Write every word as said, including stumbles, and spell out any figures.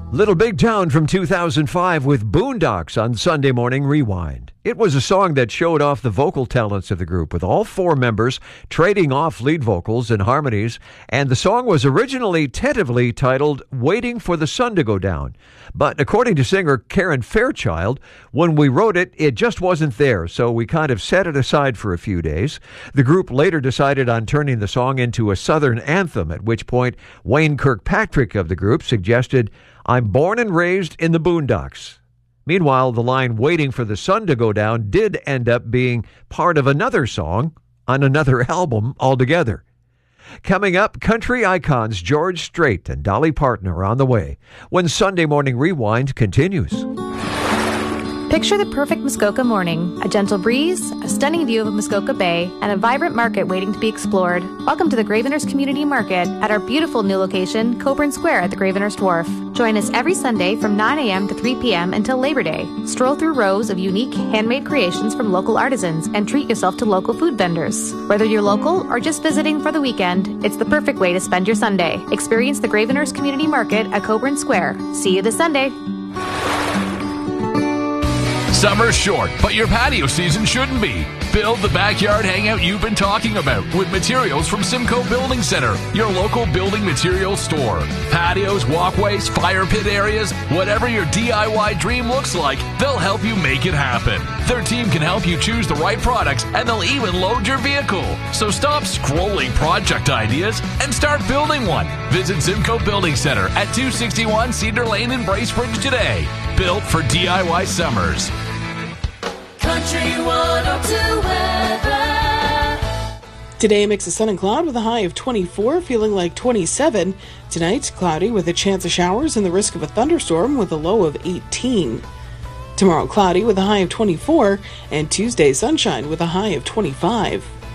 Little Big Town from two thousand five with Boondocks on Sunday Morning Rewind. It was a song that showed off the vocal talents of the group, with all four members trading off lead vocals and harmonies, and the song was originally tentatively titled Waiting for the Sun to Go Down. But according to singer Karen Fairchild, when we wrote it, it just wasn't there, so we kind of set it aside for a few days. The group later decided on turning the song into a Southern anthem, at which point Wayne Kirkpatrick of the group suggested, "I'm born and raised in the Boondocks." Meanwhile, the line "Waiting for the Sun to Go Down" did end up being part of another song on another album altogether. Coming up, country icons George Strait and Dolly Parton are on the way when Sunday Morning Rewind continues. Picture the perfect Muskoka morning. A gentle breeze, a stunning view of Muskoka Bay, and a vibrant market waiting to be explored. Welcome to the Gravenhurst Community Market at our beautiful new location, Coburn Square at the Gravenhurst Wharf. Join us every Sunday from nine a.m. to three p.m. until Labor Day. Stroll through rows of unique handmade creations from local artisans and treat yourself to local food vendors. Whether you're local or just visiting for the weekend, it's the perfect way to spend your Sunday. Experience the Gravenhurst Community Market at Coburn Square. See you this Sunday. Summer's short, but your patio season shouldn't be. Build the backyard hangout you've been talking about with materials from Simcoe Building Center, your local building materials store. Patios, walkways, fire pit areas, whatever your D I Y dream looks like, they'll help you make it happen. Their team can help you choose the right products, and they'll even load your vehicle. So stop scrolling project ideas and start building one. Visit Simcoe Building Center at two sixty-one Cedar Lane in Bracebridge today. Built for D I Y summers. Country one oh two weather. Today, a mix of sun and cloud with a high of twenty-four, feeling like twenty-seven. Tonight, cloudy with a chance of showers and the risk of a thunderstorm with a low of eighteen. Tomorrow, cloudy with a high of twenty-four, and Tuesday, sunshine with a high of twenty-five.